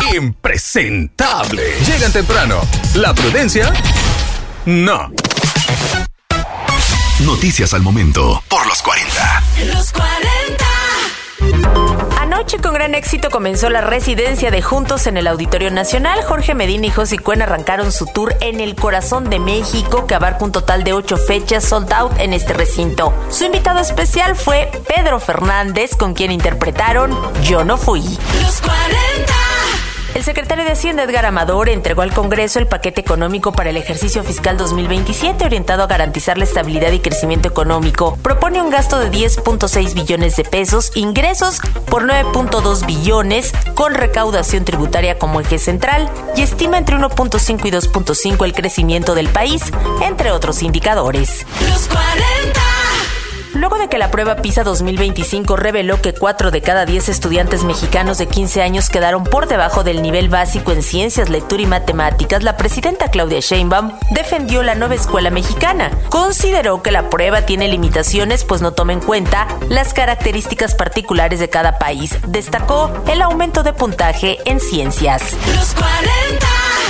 impresentable. Llegan temprano. La prudencia, no. Noticias al momento por los 40. Los 40. Anoche con gran éxito comenzó la residencia de Juntos en el Auditorio Nacional. Jorge Medina y Josie Cuen arrancaron su tour en el corazón de México, que abarca un total de 8 fechas sold out en este recinto. Su invitado especial fue Pedro Fernández, con quien interpretaron Yo no fui. Los 40. El secretario de Hacienda, Edgar Amador, entregó al Congreso el paquete económico para el ejercicio fiscal 2027, orientado a garantizar la estabilidad y crecimiento económico. Propone un gasto de 10.6 billones de pesos, ingresos por 9.2 billones, con recaudación tributaria como eje central, y estima entre 1.5 y 2.5 el crecimiento del país, entre otros indicadores. Los 40. Luego de que la prueba PISA 2025 reveló que 4 de cada 10 estudiantes mexicanos de 15 años quedaron por debajo del nivel básico en ciencias, lectura y matemáticas, la presidenta Claudia Sheinbaum defendió la nueva escuela mexicana. Consideró que la prueba tiene limitaciones, pues no toma en cuenta las características particulares de cada país. Destacó el aumento de puntaje en ciencias. Los 40.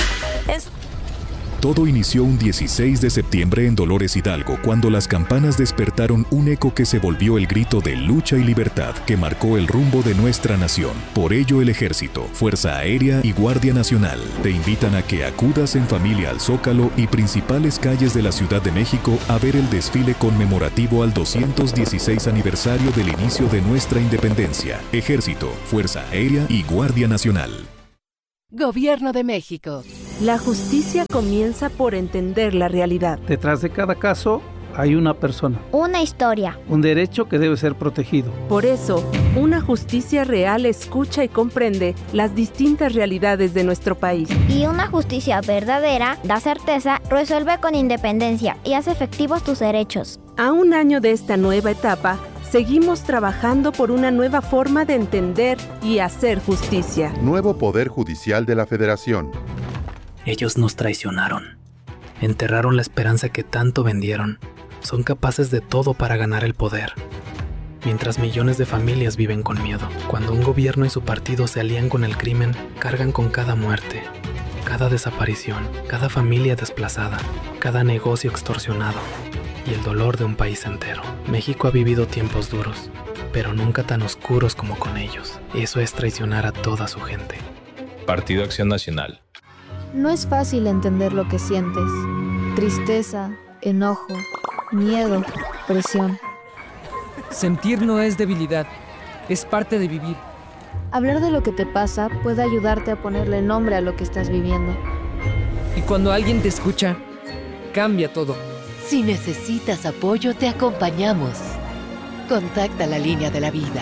Todo inició un 16 de septiembre en Dolores Hidalgo, cuando las campanas despertaron un eco que se volvió el grito de lucha y libertad que marcó el rumbo de nuestra nación. Por ello, el Ejército, Fuerza Aérea y Guardia Nacional te invitan a que acudas en familia al Zócalo y principales calles de la Ciudad de México a ver el desfile conmemorativo al 216 aniversario del inicio de nuestra independencia. Ejército, Fuerza Aérea y Guardia Nacional. Gobierno de México. La justicia comienza por entender la realidad. Detrás de cada caso hay una persona. Una historia. Un derecho que debe ser protegido. Por eso, una justicia real escucha y comprende las distintas realidades de nuestro país. Y una justicia verdadera da certeza, resuelve con independencia y hace efectivos tus derechos. A un año de esta nueva etapa, seguimos trabajando por una nueva forma de entender y hacer justicia. Nuevo Poder Judicial de la Federación. Ellos nos traicionaron. Enterraron la esperanza que tanto vendieron. Son capaces de todo para ganar el poder. Mientras millones de familias viven con miedo. Cuando un gobierno y su partido se alían con el crimen, cargan con cada muerte, cada desaparición, cada familia desplazada, cada negocio extorsionado y el dolor de un país entero. México ha vivido tiempos duros, pero nunca tan oscuros como con ellos. Eso es traicionar a toda su gente. Partido Acción Nacional. No es fácil entender lo que sientes. Tristeza, enojo, miedo, presión. Sentir no es debilidad, es parte de vivir. Hablar de lo que te pasa puede ayudarte a ponerle nombre a lo que estás viviendo. Y cuando alguien te escucha, cambia todo. Si necesitas apoyo, te acompañamos. Contacta la línea de la vida.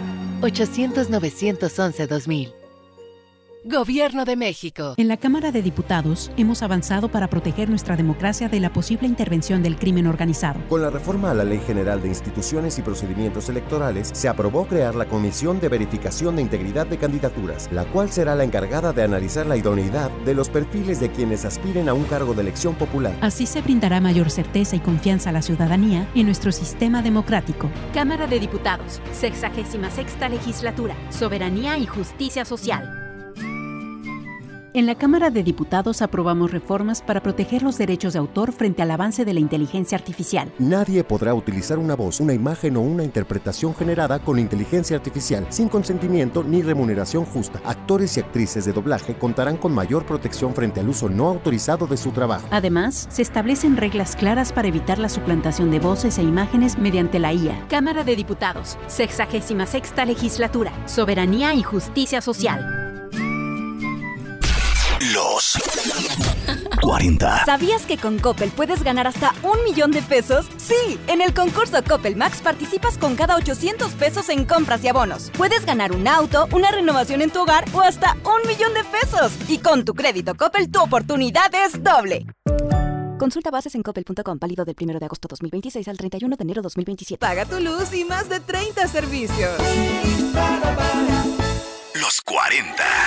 800-911-2000. Gobierno de México. En la Cámara de Diputados hemos avanzado para proteger nuestra democracia de la posible intervención del crimen organizado. Con la reforma a la Ley General de Instituciones y Procedimientos Electorales, se aprobó crear la Comisión de Verificación de Integridad de Candidaturas, la cual será la encargada de analizar la idoneidad de los perfiles de quienes aspiren a un cargo de elección popular. Así se brindará mayor certeza y confianza a la ciudadanía en nuestro sistema democrático. Cámara de Diputados, 66ª Legislatura, Soberanía y Justicia Social. En la Cámara de Diputados aprobamos reformas para proteger los derechos de autor frente al avance de la inteligencia artificial. Nadie podrá utilizar una voz, una imagen o una interpretación generada con inteligencia artificial sin consentimiento ni remuneración justa. Actores y actrices de doblaje contarán con mayor protección frente al uso no autorizado de su trabajo. Además, se establecen reglas claras para evitar la suplantación de voces e imágenes mediante la IA. Cámara de Diputados, 66ª Legislatura, Soberanía y Justicia Social. Los 40. ¿Sabías que con Coppel puedes ganar hasta 1 millón de pesos? Sí, en el concurso Coppel Max participas con cada 800 pesos en compras y abonos. Puedes ganar un auto, una renovación en tu hogar o hasta 1 millón de pesos. Y con tu crédito Coppel, tu oportunidad es doble. Consulta bases en coppel.com, válido del 1 de agosto 2026 al 31 de enero 2027. Paga tu luz y más de 30 servicios. Los 40.